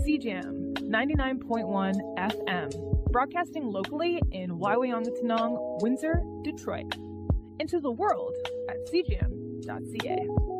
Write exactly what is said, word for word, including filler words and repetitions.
C Jam ninety-nine point one F M, broadcasting locally in Waiwangatanong, Windsor, Detroit, into the world at c jam dot c a.